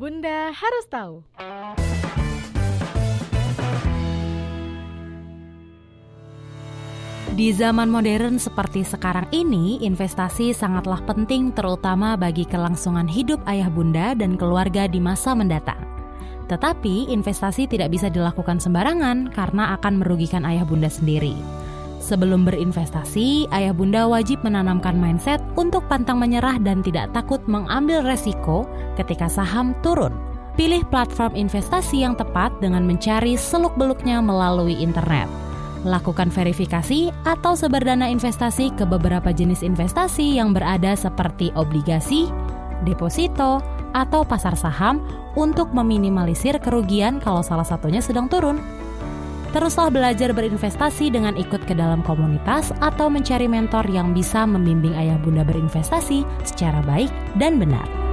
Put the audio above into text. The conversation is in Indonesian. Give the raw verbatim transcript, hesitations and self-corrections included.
Bunda harus tahu. Di zaman modern seperti sekarang ini, investasi sangatlah penting terutama bagi kelangsungan hidup ayah bunda dan keluarga di masa mendatang. Tetapi investasi tidak bisa dilakukan sembarangan karena akan merugikan ayah bunda sendiri. Sebelum berinvestasi, ayah bunda wajib menanamkan mindset untuk pantang menyerah dan tidak takut mengambil resiko ketika saham turun. Pilih platform investasi yang tepat dengan mencari seluk-beluknya melalui internet. Lakukan verifikasi atau sebar dana investasi ke beberapa jenis investasi yang berada seperti obligasi, deposito, atau pasar saham untuk meminimalisir kerugian kalau salah satunya sedang turun. Teruslah belajar berinvestasi dengan ikut ke dalam komunitas atau mencari mentor yang bisa membimbing ayah bunda berinvestasi secara baik dan benar.